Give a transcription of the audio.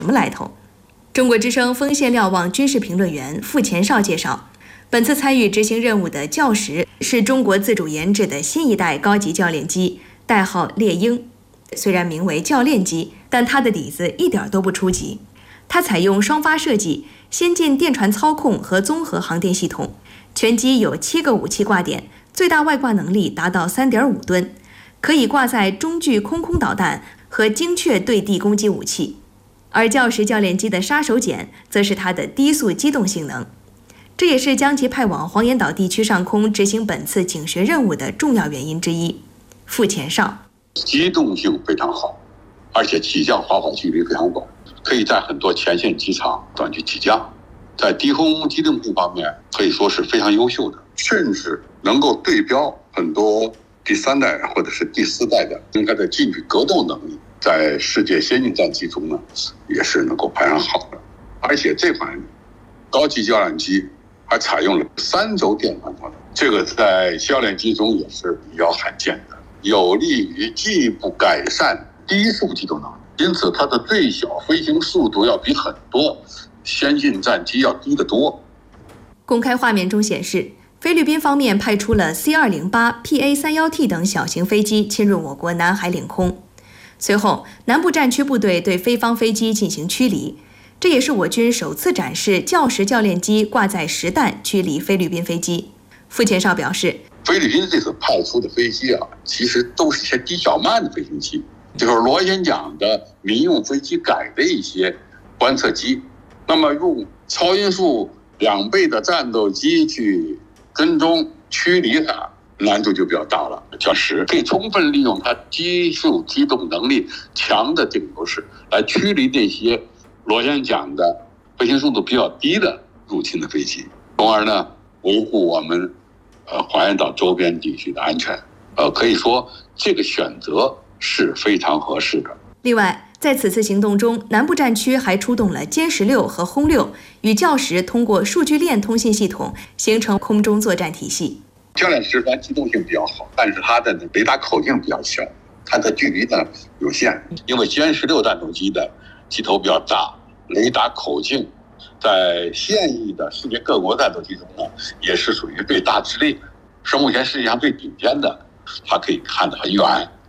什么来头？中国之声丰县瞭望军事评论员傅前绍介绍，本次参与执行任务的教10是中国自主研制的新一代高级教练机，代号猎鹰。虽然名为教练机，但它的底子一点都不初级。它采用双发设计、先进电传操控和综合航电系统，全机有7个武器挂点，最大外挂能力达到3.5吨，可以挂载中距空导弹和精确对地攻击武器。而教10教练机的杀手锏则是它的低速机动性能，这也是将其派往黄岩岛地区上空执行本次警学任务的重要原因之一。傅前绍， 机动性非常好，而且起降滑跑距离非常广，可以在很多前线机场短距起降，在低空机动性方面可以说是非常优秀的，甚至能够对标很多第3代或者是第4代的它的近距格斗能力，在世界先进战机中呢也是能够排上好的。而且这款高级教练机还采用了3轴电传操作，这个在教练机中也是比较罕见的，有利于进一步改善低速机动能力，因此它的最小飞行速度要比很多先进战机要低得多。 公开画面中显示，菲律宾方面派出了 C-208、PA-31T 等小型飞机侵入我国南海领空，随后南部战区部队对菲方飞机进行驱离，这也是我军首次展示教10教练机挂载实弹驱离菲律宾飞机。傅前绍表示， 菲律宾这次派出的飞机其实都是一些低小慢的飞行器，就是螺旋桨的民用飞机改的一些观测机，那么用超音速2倍的战斗机去跟踪驱离它，难度就比较大了。教10可以充分利用它低速机动能力强的这个优势，来驱离那些螺旋桨的飞行速度比较低的入侵的飞机，从而呢维护我们黄岩岛周边地区的安全。可以说这个选择是非常合适的。 另外，在此次行动中，南部战区还出动了歼16和轰6，与教10通过数据链通信系统形成空中作战体系。 教练10虽然机动性比较好，但是它的雷达口径比较小，它的距离呢有限，因为歼16战斗机的机头比较大，雷达口径在现役的世界各国战斗机中呢也是属于最大之列，是目前世界上最顶尖的，它可以看得很远。